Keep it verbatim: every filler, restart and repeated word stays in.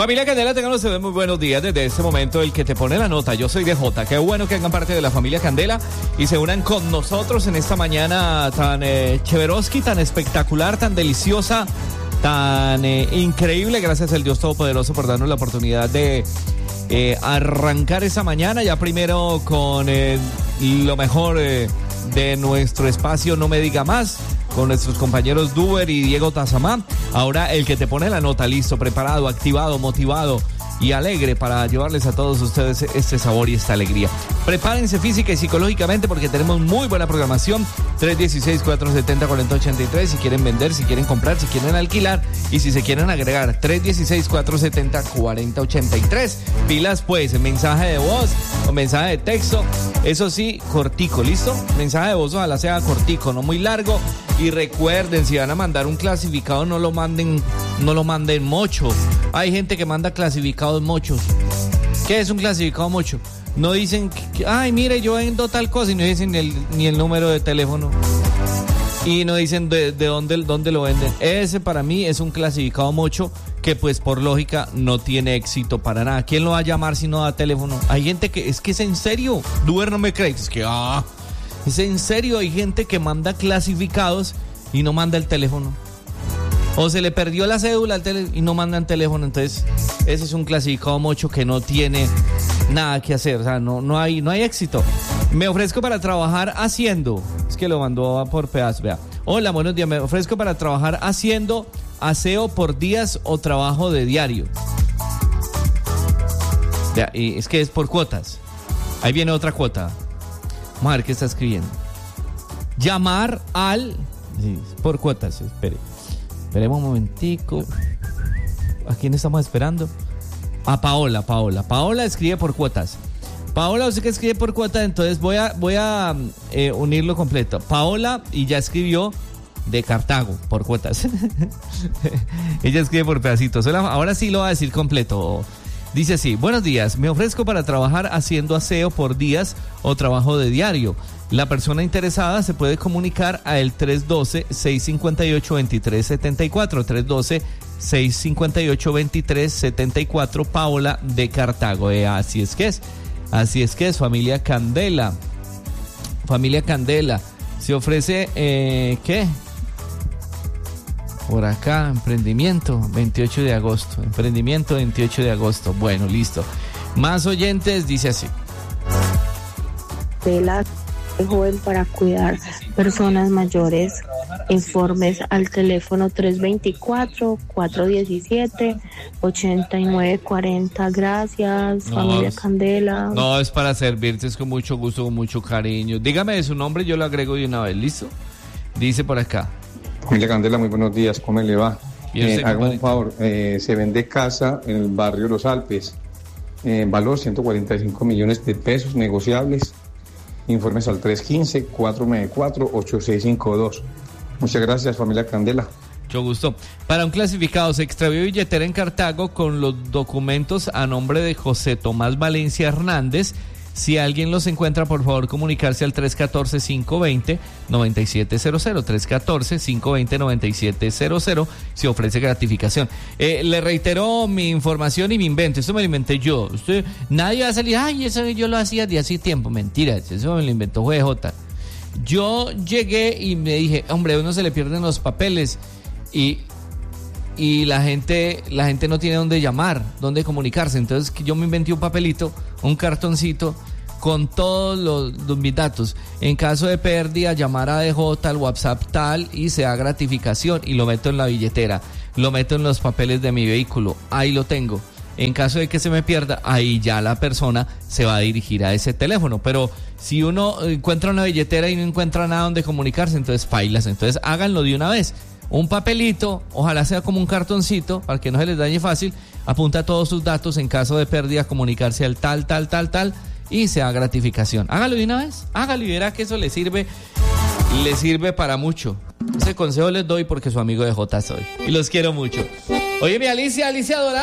Familia Candela, tengan ustedes muy buenos días. Desde este momento, el que te pone la nota, yo soy D J. Qué bueno que hagan parte de la familia Candela y se unan con nosotros en esta mañana tan eh, cheveroski, tan espectacular, tan deliciosa, tan eh, increíble. Gracias al Dios Todopoderoso por darnos la oportunidad de eh, arrancar esa mañana. Ya primero con eh, lo mejor eh, de nuestro espacio No Me Diga Más, con nuestros compañeros Duber y Diego Tazamá. Ahora el que te pone la nota, listo, preparado, activado, motivado y alegre para llevarles a todos ustedes este sabor y esta alegría. Prepárense física y psicológicamente porque tenemos muy buena programación. tres uno seis, cuatro siete cero, cuatro cero ocho tres. Si quieren vender, si quieren comprar, si quieren alquilar y si se quieren agregar, tres uno seis, cuatro siete cero, cuatro cero ocho tres. Pilas pues, mensaje de voz o mensaje de texto. Eso sí, cortico, ¿listo? Mensaje de voz ojalá sea cortico, no muy largo. Y recuerden, si van a mandar un clasificado, no lo manden, no lo manden mocho. Hay gente que manda clasificados mochos. ¿Qué es un clasificado mocho? No dicen, que, ay, mire, yo vendo tal cosa, y no dicen el, ni el número de teléfono. Y no dicen de, de dónde, dónde lo venden. Ese para mí es un clasificado mocho que pues por lógica no tiene éxito para nada. ¿Quién lo va a llamar si no da teléfono? Hay gente que, es que es en serio. Duer no me cree, es que, ah... Es en serio, hay gente que manda clasificados y no manda el teléfono. O se le perdió la cédula al tele- y no mandan teléfono. Entonces, ese es un clasificado mocho que no tiene nada que hacer. O sea, no, no hay, no hay éxito. Me ofrezco para trabajar haciendo. Es que lo mandó por pedazos, vea. Hola, buenos días. Me ofrezco para trabajar haciendo aseo por días o trabajo de diario. Ya, y es que es por cuotas. Ahí viene otra cuota. Vamos a ver qué está escribiendo. Llamar al... Sí, por cuotas, espere. Esperemos un momentico. ¿A quién estamos esperando? A Paola, Paola. Paola escribe por cuotas. Paola, usted que escribe por cuotas, entonces voy a, voy a eh, unirlo completo. Paola, y ya escribió de Cartago, por cuotas. Ella escribe por pedacitos. Ahora sí lo va a decir completo. Dice así: buenos días, me ofrezco para trabajar haciendo aseo por días o trabajo de diario. La persona interesada se puede comunicar a el tres uno dos, seis cinco ocho, dos tres siete cuatro, tres uno dos, seis cinco ocho, dos tres siete cuatro, Paola de Cartago. Eh, así es que es, así es que es, familia Candela. Familia Candela, se ofrece, eh, ¿qué? Por acá, emprendimiento, veintiocho de agosto. Emprendimiento, veintiocho de agosto. Bueno, listo. Más oyentes, dice así. De la joven para cuidar personas mayores. Informes al teléfono tres dos cuatro, cuatro uno siete, ocho nueve cuatro cero. Gracias, no, familia Candela. No, es para servirte, es con mucho gusto, con mucho cariño. Dígame de su nombre, yo lo agrego de una vez, ¿listo? Dice por acá. Familia Candela, muy buenos días, ¿cómo le va? Eh, haga un favor, eh, se vende casa en el barrio Los Alpes, eh, valor ciento cuarenta y cinco millones de pesos negociables. Informes al tres uno cinco, cuatro nueve cuatro, ocho seis cinco dos. Muchas gracias, familia Candela. Mucho gusto. Para un clasificado, se extravió billetera en Cartago con los documentos a nombre de José Tomás Valencia Hernández. Si alguien los encuentra, por favor, comunicarse al tres uno cuatro, cinco dos cero, nueve siete cero cero, tres uno cuatro, cinco dos cero, nueve siete cero cero, se ofrece gratificación. Eh, le reitero mi información y mi invento, esto me lo inventé yo. Usted, nadie va a salir, ay, eso yo lo hacía de hace tiempo, mentira, eso me lo inventó J J. Yo llegué y me dije, hombre, a uno se le pierden los papeles y... y la gente la gente no tiene dónde llamar, dónde comunicarse. Entonces yo me inventé un papelito, un cartoncito con todos los, los mis datos. En caso de pérdida, llamar a D J al WhatsApp tal y se da gratificación, y lo meto en la billetera, lo meto en los papeles de mi vehículo, ahí lo tengo. En caso de que se me pierda, ahí ya la persona se va a dirigir a ese teléfono. Pero si uno encuentra una billetera y no encuentra nada donde comunicarse, entonces pailas. Entonces háganlo de una vez. Un papelito, ojalá sea como un cartoncito, para que no se les dañe fácil, apunta todos sus datos, en caso de pérdida, comunicarse al tal, tal, tal, tal, y se da gratificación. Hágalo de una vez, hágalo y verá que eso le sirve, le sirve para mucho. Ese consejo les doy porque su amigo de J soy, y los quiero mucho. Oye, mi Alicia, Alicia Dorada.